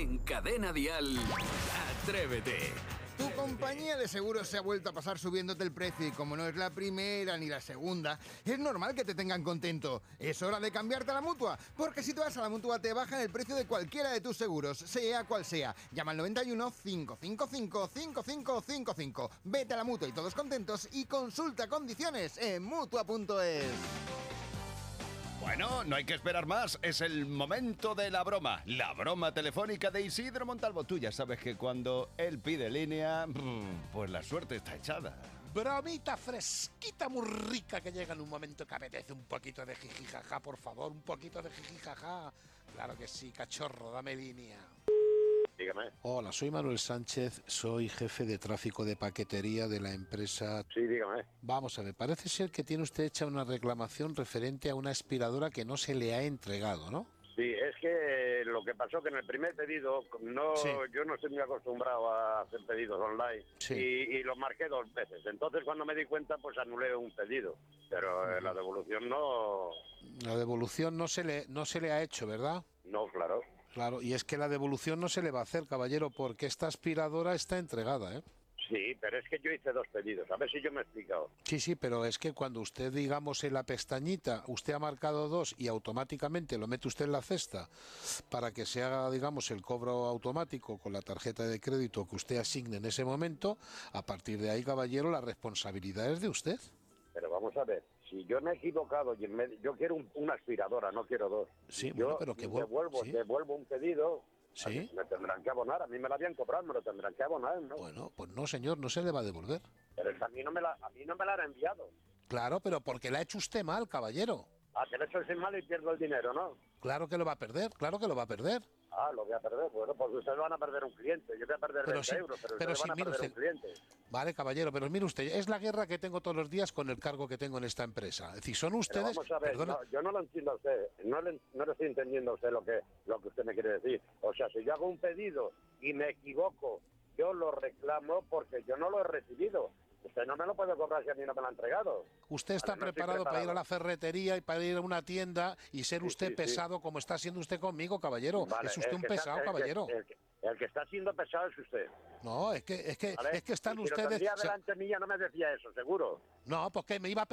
En Cadena Dial, Atrévete. Tu compañía de seguros se ha vuelto a pasar subiéndote el precio y como no es la primera ni la segunda, es normal que te tengan contento. Es hora de cambiarte a la Mutua, porque si te vas a la Mutua te bajan el precio de cualquiera de tus seguros, sea cual sea. Llama al 91 555 5555. Vete a la Mutua y todos contentos y consulta condiciones en Mutua.es. Bueno, no hay que esperar más, es el momento de la broma telefónica de Isidro Montalvo. Tú ya sabes que cuando él pide línea, pues la suerte está echada. Bromita fresquita, muy rica, que llega en un momento que apetece un poquito de jijijaja, por favor, un poquito de jijijaja. Claro que sí, cachorro, dame línea. Dígame. Hola, soy Manuel Sánchez, soy jefe de tráfico de paquetería de la empresa... Sí, dígame. Vamos a ver, parece ser que tiene usted hecha una reclamación referente a una aspiradora que no se le ha entregado, ¿no? Sí, es que lo que pasó que en el primer pedido, Sí. yo no estoy muy acostumbrado a hacer pedidos online, Sí. y lo marqué 2 veces. Entonces cuando me di cuenta, pues anulé un pedido, pero la devolución no, La devolución no se le ha hecho, ¿verdad? claro. Claro, y es que la devolución no se le va a hacer, caballero, porque esta aspiradora está entregada, ¿eh? Sí, pero es que yo hice 2 pedidos, a ver si yo me he explicado. Sí, pero es que cuando usted, digamos, en la pestañita, usted ha marcado 2 y automáticamente lo mete usted en la cesta para que se haga, digamos, el cobro automático con la tarjeta de crédito que usted asigne en ese momento, a partir de ahí, caballero, la responsabilidad es de usted. Pero vamos a ver, si yo me he equivocado y yo quiero una aspiradora, no quiero 2. Sí, Yo bueno, pero que devuelvo, sí. devuelvo un pedido, Sí. me tendrán que abonar, a mí me la habían cobrado, me lo tendrán que abonar, ¿no? Bueno, pues no, señor, no se le va a devolver. Pero es que a mí no me la han enviado. Claro, pero porque la ha hecho usted mal, caballero. Que le echo ese mal y pierdo el dinero, ¿no? Claro que lo va a perder, claro que lo va a perder. Lo voy a perder. Bueno, pues ustedes van a perder un cliente. Yo voy a perder 20 euros, pero ustedes van a mire perder usted, un cliente. Vale, caballero, pero mire usted, es la guerra que tengo todos los días con el cargo que tengo en esta empresa. Es decir, son Pero ustedes... vamos a ver, Perdona, yo no lo entiendo a usted. No le estoy entendiendo a usted lo que usted me quiere decir. O sea, si yo hago un pedido y me equivoco, yo lo reclamo porque yo no lo he recibido. Usted no me lo puede cobrar si a mí no me lo ha entregado. usted está Vale, no estoy preparado para ir a preparado. la ferretería y para ir a una tienda y ser usted sí. pesado como está siendo usted conmigo, caballero. Vale, es usted el un que pesado, está- caballero. El que está siendo pesado es usted. No, es que ¿Vale? están Y si lo ustedes... tendría delante mía no me decía eso, seguro. No, porque me iba a